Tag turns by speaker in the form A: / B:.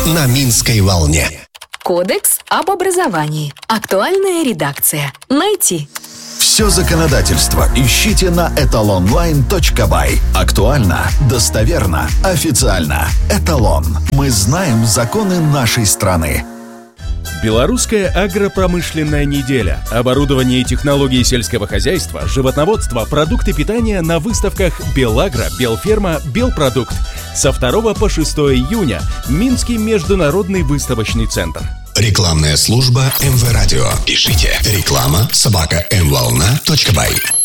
A: на Минской волне.
B: Кодекс об образовании. Актуальная редакция. Найти.
C: Все законодательство ищите на etalonline.by. Актуально, достоверно, официально. Эталон. Мы знаем законы нашей страны.
D: Белорусская агропромышленная неделя. Оборудование и технологии сельского хозяйства, животноводство, продукты питания на выставках «Белагро», «Белферма», «Белпродукт». Со 2 по 6 июня. Минский международный выставочный центр.
A: Рекламная служба МВ Радио. Пишите реклама@mvolna.by.